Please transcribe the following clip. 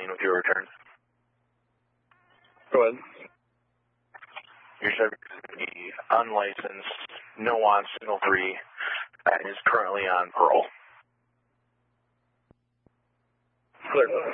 in with your return. Go ahead. Your subject is unlicensed, no on signal 3, and is currently on parole. Clear.